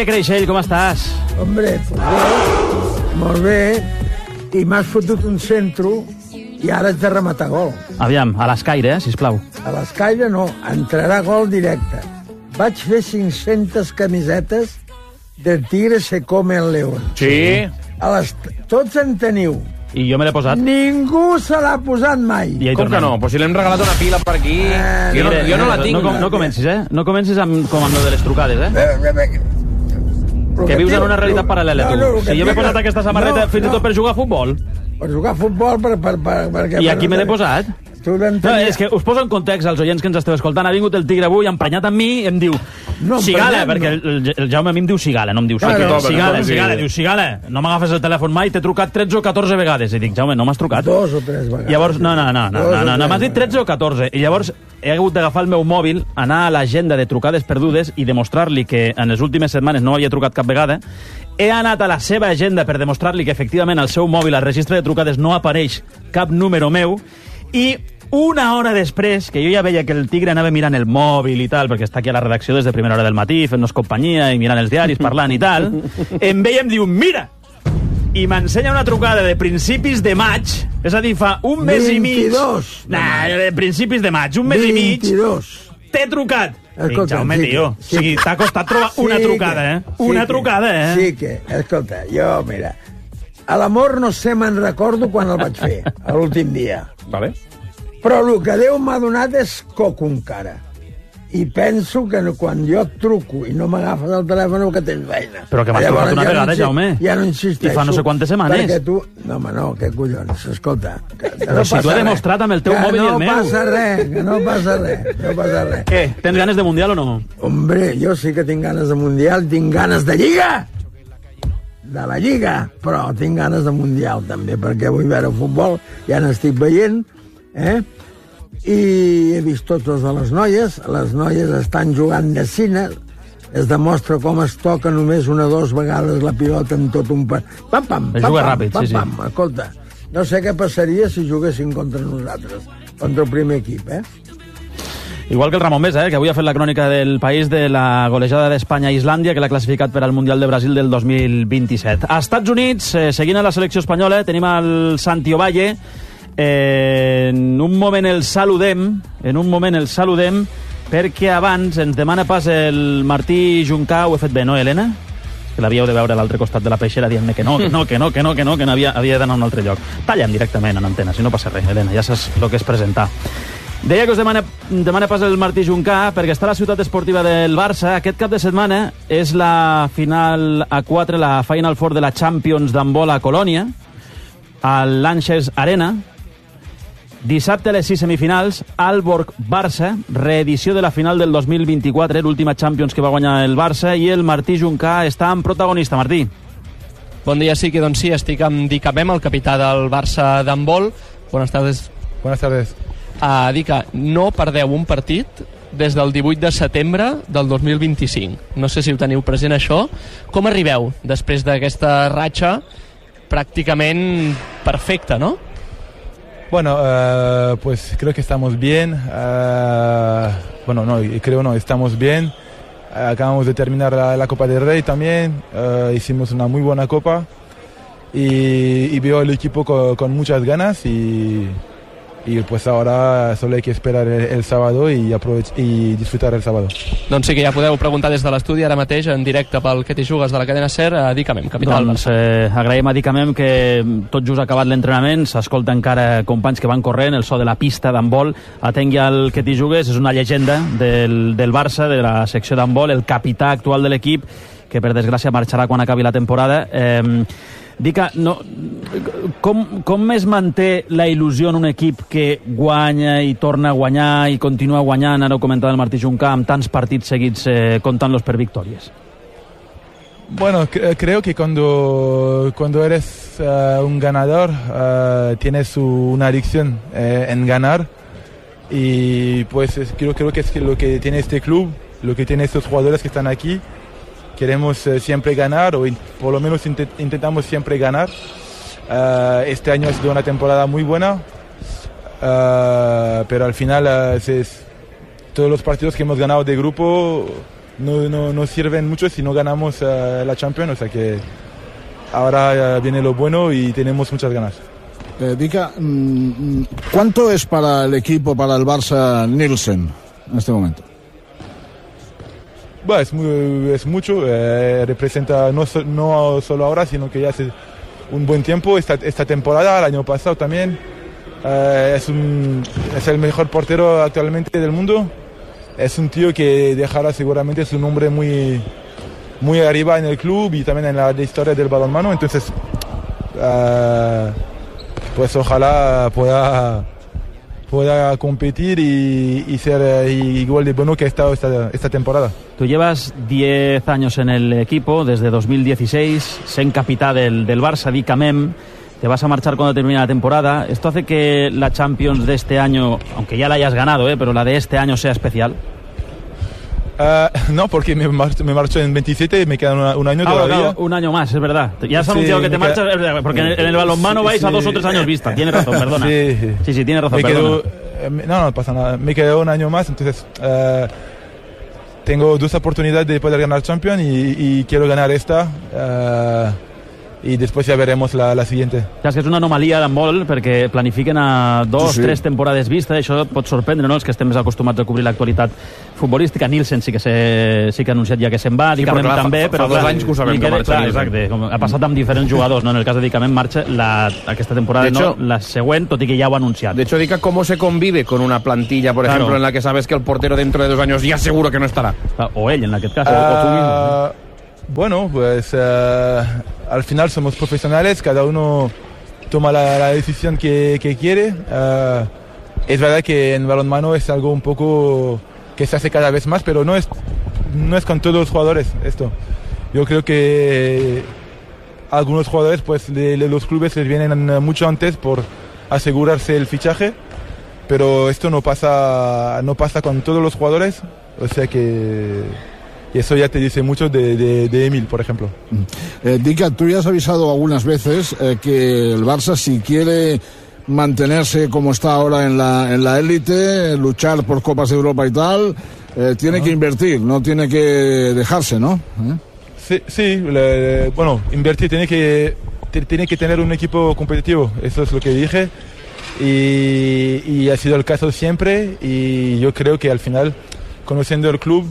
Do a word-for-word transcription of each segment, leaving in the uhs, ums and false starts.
Creixell, com estàs? Hombre, pues bé, molt bé, i m'has fotut un centro i ara ets de rematar gol. Aviam, a l'escaire, eh, sisplau. A l'escaire no, entrarà gol directe. Vaig fer cinc-centes camisetes del Tigre se come el león. Sí. A les... Tots en teniu. I jo me l'he posat. Ningú se l'ha posat mai. I Com que no? Pues si l'hem regalat una pila per aquí... Eh, jo, no, jo no la tinc. No, no comencis, eh? No comencis amb, com amb lo de les trucades, eh? Però Que vius en una realitat no, paral·lela, tu. no, no, Si jo m'he posat aquesta samarreta no, fins i no. tot per jugar a futbol. Per jugar a futbol, per, per, per, perquè... I aquí me l'he posat. Tu l'en No, tenies... és que us poso en context als oients que ens esteu escoltant. Ha vingut el Tigre avui, emprenyat amb mi, i em diu No, Cigala, emprenyat, perquè no. el, el Jaume a mi em diu Cigala, no em diu Claro, Cigala. tothom, Cigala, tothom, Cigala, sí. diu Cigala, no m'agafes el telèfon mai, t'he trucat tretze o catorze vegades. I dic, Jaume, no m'has trucat. Dos o tres vegades. Llavors, no, no, no, no, Dos no, o no, no tres m'has dit tretze o catorze. I llavors he hagut d'agafar el meu mòbil, anar a l'agenda de trucades perdudes i demostrar-li que en les últimes setmanes no havia trucat cap vegada. He anat a la seva agenda per demostrar-li que efectivament al seu mòbil, al registre de trucades, no apareix cap número meu. I una hora després, que jo ja veia que el Tigre anava mirant el mòbil i tal, perquè està aquí a la redacció des de primera hora del matí, fent-nos companyia i mirant els diaris, parlant i tal, em veia i em diu, mira! I m'ensenya una trucada de principis de maig, és a dir, fa un mes i mig... vint-i-dos. Nah, de principis de maig, un mes i mig... vint-i-dos. T'he trucat. Dic, Escolta, Jaume, sí que- tio, sí o sigui, que- t'ha costat trobar Sí una que- trucada, eh? sí Una que- trucada, eh? Sí que, escolta, jo, mira, a l'amor no sé, me'n recordo quan el vaig fer, a l'últim dia. Vale. Però el que Déu m'ha donat és coco encara. I penso que no, quan jo et truco i no m'agafes el telèfon que tens feina. Però que m'has Llavors, trucat una ja vegada, no insi- Jaume. Ja no insisteixo. I fa no sé quantes setmanes. Perquè tu... No, home, no, què collons, escolta. Que, que Però no si t'ho he passa demostrat res. amb el teu que mòbil i el no meu. No passa res, que no passa res, no passa res. Què, tens ganes de Mundial o no? Hombre, jo sí que tinc ganes de Mundial, tinc ganes de Lliga! De la Lliga, però tinc ganes de Mundial també, perquè vull veure futbol, ja n'estic veient, eh? I he vist totes de les noies, les noies estan jugant de cine, es demostra com es toca només una o dues vegades la pilota en tot un... Pa... Pam, pam, Es pam, juga pam, ràpid, pam, sí, sí. pam. Escolta, no sé què passaria si juguessin contra nosaltres, contra el primer equip, eh? Igual que el Ramon Besa, eh, que avui ha fet la crònica del país de la golejada d'Espanya a Islàndia, que l'ha classificat per al Mundial de Brasil del dos mil vint-i-set. A Estats Units, eh, seguint a la selecció espanyola, tenim el Santi Ovalle. Eh, en un moment el saludem, en un moment el saludem, perquè abans ens demana pas el Martí Juncà. Ho he fet bé, no, Helena? Que l'havíeu de veure a l'altre costat de la peixera dient-me que no, que no, que no, que no, que no, que no havia, havia d'anar a un altre lloc. Tallem directament en antena, si no passa res, Helena, ja saps el que és presentar. Deia que us demana, demana pas el Martí Juncà perquè està a la ciutat esportiva del Barça. Aquest cap de setmana és la final a quatre, la Final Four de la Champions d'handbol a Colònia, al Lanxess Arena. Dissabte a les sis semifinals, Aalborg-Barça, reedició de la final del dos mil vint-i-quatre, l'última Champions que va guanyar el Barça, i el Martí Juncà està en protagonista. Martí. Bon dia, sí que doncs sí, estic amb Dica Bem, el capità del Barça d'handbol. Buenas tardes. Buenas tardes. Uh, Dica, no perdeu un partit des del divuit de setembre del dos mil vint-i-cinc. No sé si ho teniu present, això. Com arribeu després d'aquesta ratxa pràcticament perfecta, no? Bueno, uh, pues creo que estamos bien. Uh, bueno, no, creo no, estamos bien. Uh, acabamos de terminar la, la Copa del Rey también. Uh, hicimos una muy buena copa. Y, y veo el equipo con, con muchas ganas y, y pues ahora solo hay que esperar el, el sábado y, aprovech y disfrutar el sábado. Doncs sí que ja podeu preguntar des de l'estudi ara mateix en directe pel que t'hi jugues de la cadena SER a Dicamem, capità del Doncs Barça. eh, agraïm a Dicamem que tot just acabat l'entrenament s'escolta encara companys que van corrent, el so de la pista d'handbol. Atengui al que t'hi jugues, és una llegenda del, del Barça, de la secció d'handbol, el capità actual de l'equip, que per desgràcia marxarà quan acabi la temporada. Eh, Dica, no, com, com es manté la il·lusió en un equip que guanya i torna a guanyar i continua guanyant, ara ho comentava el Martí Juncà, amb tants partits seguits eh, comptant-los per victòries? Bueno, cre creo que cuando, cuando eres uh, un ganador uh, tienes una adicción eh, en ganar y pues es, creo, creo que es lo que tiene este club, lo que tienen estos jugadores que están aquí. Queremos uh, siempre ganar o in por lo menos int intentamos siempre ganar. Uh, este año ha sido una temporada muy buena, uh, pero al final uh, es, todos los partidos que hemos ganado de grupo no, no, no sirven mucho si no ganamos uh, la Champions, o sea que ahora uh, viene lo bueno y tenemos muchas ganas. Eh, Dica, ¿cuánto es para el equipo, para el Barça, Nielsen en este momento? Bueno, es, muy, es mucho, eh, representa no, so, no solo ahora, sino que ya hace un buen tiempo, esta, esta temporada, el año pasado también. Eh, es, un, es el mejor portero actualmente del mundo. Es un tío que dejará seguramente su nombre muy, muy arriba en el club y también en la historia del balonmano. Entonces, uh, pues ojalá pueda, pueda competir y, y ser igual de bueno que ha estado esta, esta temporada. Tú llevas diez años en el equipo, desde dos mil dieciséis, sen capitán del, del Barça, Dica Mem. Te vas a marchar cuando termine la temporada. ¿Esto hace que la Champions de este año, aunque ya la hayas ganado, ¿eh? pero la de este año sea especial? Uh, no, porque me marcho, me marcho en veintisiete y me queda una, un año ah, todavía. Claro, un año más, es verdad. Ya has sí, anunciado que te marchas, queda... porque en el, en el balonmano sí, vais sí. a dos o tres años vista. Tienes razón, perdona. Sí, sí, sí, sí tienes razón, me perdona. Quedo, no, no pasa nada. Me quedo un año más, entonces uh, tengo dos oportunidades de poder ganar Champions y, y quiero ganar esta. Uh, i després ja veremos la, la siguiente. Ja, és que és una anomalia d'handbol perquè planifiquen a dos, sí. tres temporades vista, això et pot sorprendre, no?, els que estem més acostumats a cobrir l'actualitat futbolística. Nielsen sí que, se, sí que ha anunciat ja que se'n va, sí, Dicament clar, també, fa, però fa dos anys que ho sabem que marxa. Clar, exacte, com ha passat amb diferents jugadors, no? En el cas de Dicament marxa la, aquesta temporada, de hecho, no, la següent, tot i que ja ho ha anunciat. De hecho, Dica, ¿cómo se convive con una plantilla, por ejemplo, claro, en la que sabes que el portero dentro de dos años ya seguro que no estará? O ell, en aquest cas, uh, o tú mismo. Bueno, pues uh, al final somos profesionales, cada uno toma la, la decisión que, que quiere. Uh, es verdad que en balonmano es algo un poco que se hace cada vez más, pero no es, no es con todos los jugadores esto. Yo creo que algunos jugadores, pues de, de los clubes les vienen mucho antes por asegurarse el fichaje, pero esto no pasa, no pasa con todos los jugadores, o sea que... Y eso ya te dice mucho de, de, de Emil, por ejemplo. Eh, Dica, tú ya has avisado algunas veces eh, que el Barça, si quiere mantenerse como está ahora en la en la élite, luchar por Copas de Europa y tal, eh, tiene uh-huh. que invertir, no tiene que dejarse, ¿no? ¿Eh? Sí, sí le, bueno, invertir, tiene que, tiene que tener un equipo competitivo, eso es lo que dije. Y, y ha sido el caso siempre, y yo creo que al final, conociendo el club,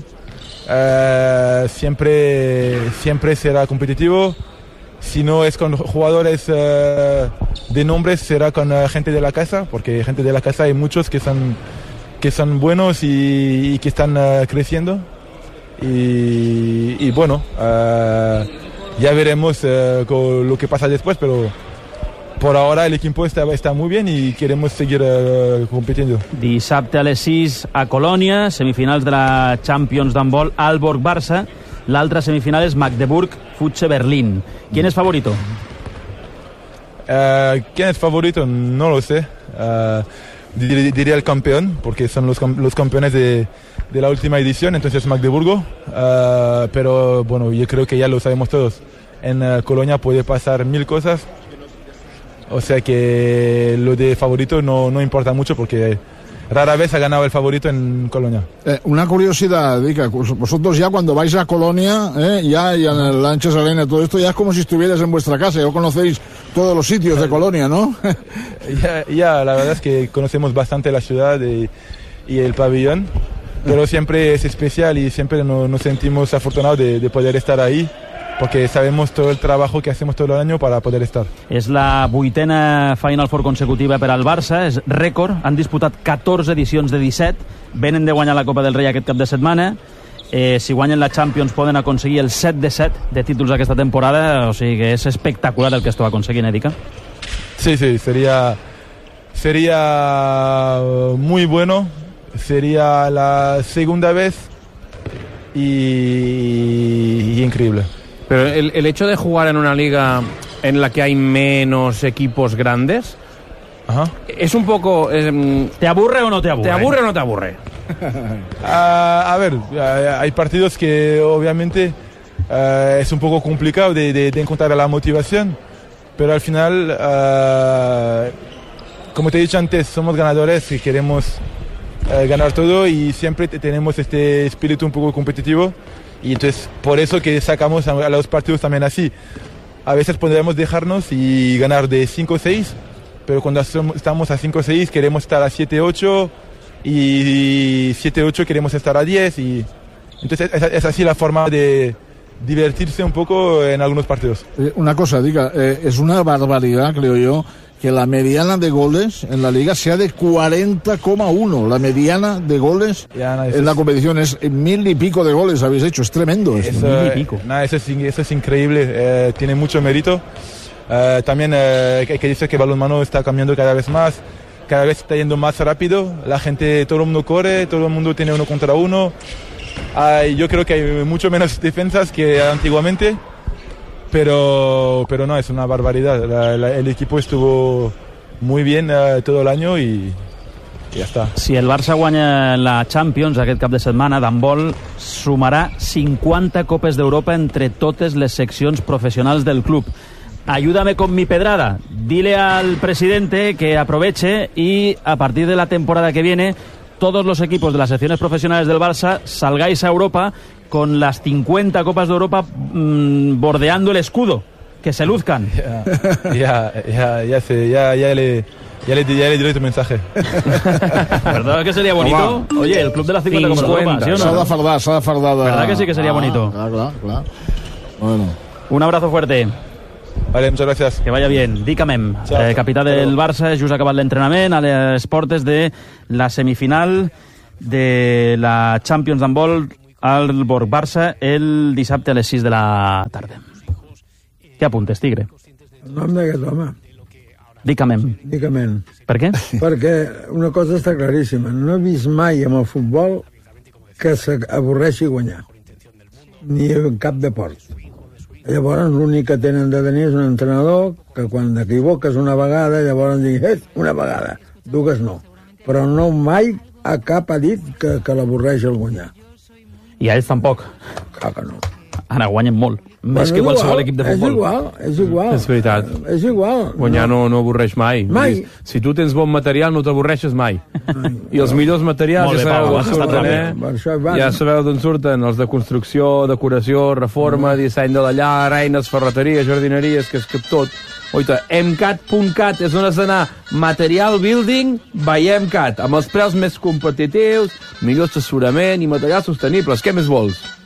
Uh, siempre, siempre será competitivo. Si no es con jugadores uh, de nombres, será con uh, gente de la casa, porque gente de la casa hay muchos que son, que son buenos y, y que están uh, creciendo. Y, y bueno, uh, ya veremos uh, con lo que pasa después, pero por ahora el equipo está, está muy bien y queremos seguir uh, compitiendo. Dissabte a les sis a Colònia, semifinals de la Champions d'handbol, Aalborg-Barça. L'altra semifinal és Magdeburg-Futse-Berlín. ¿Quién es favorito? Uh, ¿Quién es favorito? No lo sé. Uh, dir, diría el campeón, porque son los, los campeones de, de la última edición, entonces Magdeburgo. Uh, pero bueno, yo creo que ya lo sabemos todos. En uh, Colonia puede pasar mil cosas. O sea que lo de favorito no, no importa mucho porque rara vez ha ganado el favorito en Colonia. Eh, una curiosidad, Dica, vosotros ya cuando vais a Colonia, eh, ya, ya en el Lanches Arena, todo esto, ya es como si estuvieras en vuestra casa, ya conocéis todos los sitios de Colonia, ¿no? ya, ya, la verdad es que conocemos bastante la ciudad y, y el pabellón, pero siempre es especial y siempre nos, nos sentimos afortunados de, de poder estar ahí, porque sabemos todo el trabajo que hacemos todo el año para poder estar. És la vuitena Final Four consecutiva per al Barça, és rècord, han disputat catorze edicions de disset, venen de guanyar la Copa del Rei aquest cap de setmana, eh, si guanyen la Champions poden aconseguir el set de set de títols aquesta temporada, o sigui que és espectacular el que esteu aconseguint, eh, Dica? Sí, sí, sería, sería muy bueno, sería la segunda vez y, y increíble. Pero el, el hecho de jugar en una liga en la que hay menos equipos grandes, ajá, es un poco... Eh, ¿te aburre o no te aburre? ¿Te aburre o no te aburre? uh, a ver, hay partidos que obviamente uh, es un poco complicado de, de, de encontrar la motivación, pero al final, uh, como te he dicho antes, somos ganadores y queremos uh, ganar todo y siempre tenemos este espíritu un poco competitivo. Y entonces, por eso que sacamos a, a los partidos también así. A veces podemos dejarnos y ganar de cinco seis, pero cuando estamos a cinco seis queremos estar a siete ocho y siete ocho queremos estar a diez. Y entonces es, es así la forma de divertirse un poco en algunos partidos. Eh, una cosa, diga, eh, es una barbaridad, creo yo, que la mediana de goles en la liga sea de cuarenta coma uno. La mediana de goles ya, no, en es... la competición es mil y pico de goles habéis hecho. Es tremendo eso. Eso, mil y pico. Nada, eso, es, eso es increíble. Eh, tiene mucho mérito. Eh, también eh, hay que decir que el balonmano está cambiando cada vez más. Cada vez está yendo más rápido. La gente, todo el mundo corre, todo el mundo tiene uno contra uno. Hay, yo creo que hay mucho menos defensas que antiguamente. Pero, pero no, es una barbaridad. La, la, el equipo estuvo muy bien uh, todo el año y, i ja està. Si el Barça guanya la Champions aquest cap de setmana, d'handbol sumarà cinquanta copes d'Europa entre totes les seccions professionals del club. Ayúdame con mi pedrada. Dile al presidente que aproveche y a partir de la temporada que viene todos los equipos de las secciones profesionales del Barça salgáis a Europa con las cincuenta Copas de Europa mmm, bordeando el escudo, que se luzcan. Ya, ya, ya, ya, sé, ya, ya le... Ya le, ya le diré tu mensaje. ¿Verdad que sería bonito? Home. Oye, el club de las cincuenta Copas de Europa, ¿sí o no? S'ha de fardar, s'ha de fardar de... ¿Verdad que sí que sería ah, bonito? Clar, clar, clar. Bueno. Un abrazo fuerte. Vale, muchas gracias. Que vaya bien. Dicamem, eh, capità del Barça, just ha acabat l'entrenament a les portes de la semifinal de la Champions d'handbol al Borg-Barça el dissabte a les sis de la tarda. Què apuntes, Tigre? El nom d'aquest home. Dicamem. Dicamem. Per què? Perquè una cosa està claríssima. No he vist mai amb el futbol que s'avorreixi guanyar. Ni en cap deport. Llavors l'únic que tenen de tenir és un entrenador que quan t'equivoques una vegada llavors digui, eh, una vegada, dues no. Però no mai a cap ha dit que, que l'avorreix el guanyar. I a ells tampoc. Clar que no. Ara guanyen molt. Més bueno, que qualsevol igual, equip de futbol. És igual, és igual. És veritat. És igual. Guanyar no, no avorreix mai. Mai. Si tu tens bon material no t'avorreixes mai. mai. I els millors materials bé, ja sabeu Pau, d'on surten, eh? Ja sabeu d'on surten. Els de construcció, decoració, reforma, mm. disseny de la llar, eines, ferreteria, jardineries, que és que tot. Oita, emcat punt cat és on has d'anar. Material building by Emcat, amb els preus més competitius, millor assessorament i materials sostenibles. Què més vols?